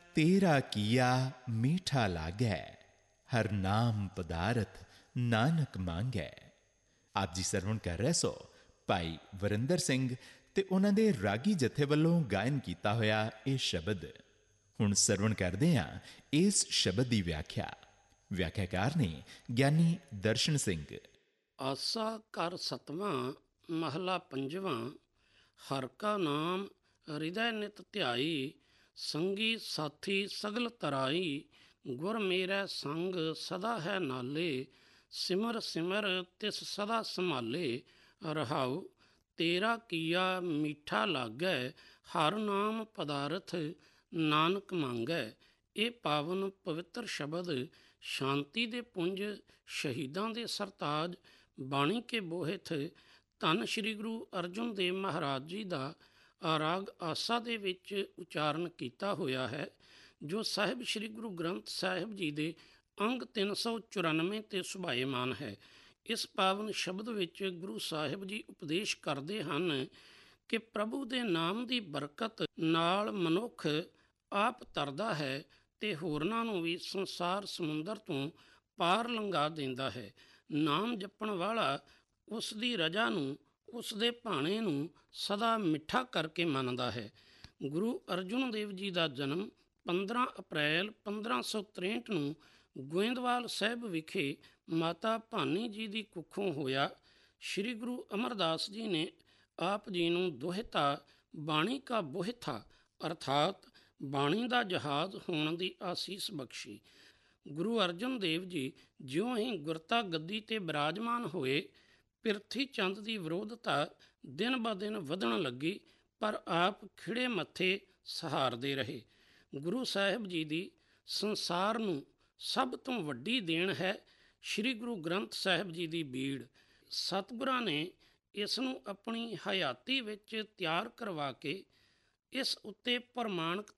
तेरा किया मीठा लागै, हर नाम पदारथ नानक मांगै। ਆਪ ਜੀ ਸਰਵਣ ਕਰ ਰਹੇ ਸੋ ਭਾਈ ਵਰਿੰਦਰ ਸਿੰਘ ਤੇ ਉਹਨਾਂ ਦੇ ਰਾਗੀ ਜਥੇ ਵੱਲੋਂ ਗਾਇਨ ਕੀਤਾ ਹੋਇਆ ਇਹ ਸ਼ਬਦ। ਹੁਣ ਸਰਵਣ ਕਰਦੇ ਹਾਂ ਇਸ ਸ਼ਬਦ ਦੀ ਵਿਆਖਿਆਕਾਰ ਨੇ ਗਿਆਨੀ ਦਰਸ਼ਨ ਸਿੰਘ। ਆਸਾ ਕਰ ਸਤਵਾਂ ਮਹਲਾ ਪੰਜਵਾਂ। ਹਰ ਕਾ ਨਾਮ ਹਿਰਦੈ ਨਿਤ ਧਿਆਈ, ਸੰਗੀ ਸਾਥੀ ਸਗਲ ਤਰਾਈ। ਗੁਰ ਮੇਰਾ ਸੰਗ ਸਦਾ ਹੈ ਨਾਲੇ, ਸਿਮਰ ਸਿਮਰ ਤਿਸ ਸਦਾ ਸੰਭਾਲੇ। ਰਹਾਉ ਤੇਰਾ ਕੀਆ ਮੀਠਾ ਲਾਗੈ, ਹਰ ਨਾਮ ਪਦਾਰਥ ਨਾਨਕ ਮੰਗੈ। ਇਹ ਪਾਵਨ ਪਵਿੱਤਰ ਸ਼ਬਦ ਸ਼ਾਂਤੀ ਦੇ ਪੁੰਜ, ਸ਼ਹੀਦਾਂ ਦੇ ਸਰਤਾਜ, ਬਾਣੀ ਕੇ ਬੋਹਿਥ ਧੰਨ ਸ਼੍ਰੀ ਗੁਰੂ ਅਰਜਨ ਦੇਵ ਮਹਾਰਾਜ ਜੀ ਦਾ ਰਾਗ ਆਸਾ ਦੇ ਵਿੱਚ ਉਚਾਰਨ ਕੀਤਾ ਹੋਇਆ ਹੈ, ਜੋ ਸਾਹਿਬ ਸ਼੍ਰੀ ਗੁਰੂ ਗ੍ਰੰਥ ਸਾਹਿਬ ਜੀ ਦੇ ਅੰਗ 394 ਤੇ ਸੁਭਾਏਮਾਨ ਹੈ। ਇਸ ਪਾਵਨ ਸ਼ਬਦ ਵਿੱਚ ਗੁਰੂ ਸਾਹਿਬ ਜੀ ਉਪਦੇਸ਼ ਕਰਦੇ ਹਨ ਕਿ ਪ੍ਰਭੂ ਦੇ ਨਾਮ ਦੀ ਬਰਕਤ ਨਾਲ ਮਨੁੱਖ ਆਪ ਤਰਦਾ ਹੈ ਤੇ ਹੋਰਨਾਂ ਨੂੰ ਵੀ ਸੰਸਾਰ ਸਮੁੰਦਰ ਤੋਂ ਪਾਰ ਲੰਘਾ ਦਿੰਦਾ ਹੈ। ਨਾਮ ਜਪਣ ਵਾਲਾ ਉਸ ਦੀ ਰਜਾ ਨੂੰ, ਉਸ ਦੇ ਭਾਣੇ ਨੂੰ ਸਦਾ ਮਿੱਠਾ ਕਰਕੇ ਮੰਨਦਾ ਹੈ। ਗੁਰੂ ਅਰਜਨ ਦੇਵ ਜੀ ਦਾ ਜਨਮ 15 ਅਪ੍ਰੈਲ 1563 ਨੂੰ ਗੋਇੰਦਵਾਲ ਸਾਹਿਬ ਵਿਖੇ ਮਾਤਾ ਭਾਨੀ ਜੀ ਦੀ ਕੁੱਖੋਂ ਹੋਇਆ। ਸ਼੍ਰੀ ਗੁਰੂ ਅਮਰਦਾਸ ਜੀ ਨੇ ਆਪ ਜੀ ਨੂੰ ਦੋਹਿਤਾ ਬਾਣੀ ਕਾ ਬੋਹਿਥਾ ਅਰਥਾਤ ਬਾਣੀ ਦਾ ਜਹਾਜ਼ ਹੋਣ ਦੀ ਆਸੀਸ ਬਖਸ਼ੀ। ਗੁਰੂ ਅਰਜਨ ਦੇਵ ਜੀ ਜਿਉਂ ਹੀ ਗੁਰਤਾ ਗੱਦੀ 'ਤੇ ਬਿਰਾਜਮਾਨ ਹੋਏ, ਪਿਰਥੀ ਚੰਦ ਦੀ ਵਿਰੋਧਤਾ ਦਿਨ ਬ ਦਿਨ ਵਧਣ ਲੱਗੀ, ਪਰ ਆਪ ਖਿੜੇ ਮੱਥੇ ਸਹਾਰਦੇ ਰਹੇ। ਗੁਰੂ ਸਾਹਿਬ ਜੀ ਦੀ ਸੰਸਾਰ ਨੂੰ ਸਭ ਤੋਂ ਵੱਡੀ ਦੇਣ ਹੈ ਸ਼੍ਰੀ ਗੁਰੂ ਗ੍ਰੰਥ ਸਾਹਿਬ ਜੀ ਦੀ ਬੀੜ। ਸਤਿਗੁਰਾਂ ਨੇ ਇਸ ਨੂੰ ਆਪਣੀ ਹਯਾਤੀ ਵਿੱਚ ਤਿਆਰ ਕਰਵਾ ਕੇ ਇਸ ਉੱਤੇ ਪ੍ਰਮਾਣਿਕ